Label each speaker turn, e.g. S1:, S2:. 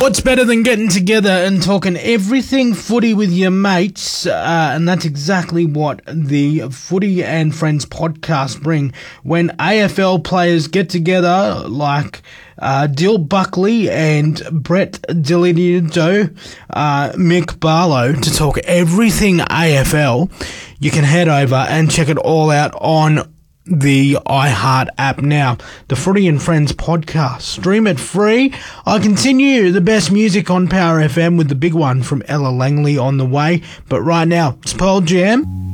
S1: What's better than getting together and talking everything footy with your mates? And that's exactly what the Footy and Friends podcast bring. When AFL players get together, like Dill Buckley and Brett Dilidio, Mick Barlow, to talk everything AFL, you can head over and check it all out on the iHeart app now. The Footy and Friends podcast. Stream it free. I continue the best music on Power FM with the big one from Ella Langley on the way. But right now, it's Pearl Jam.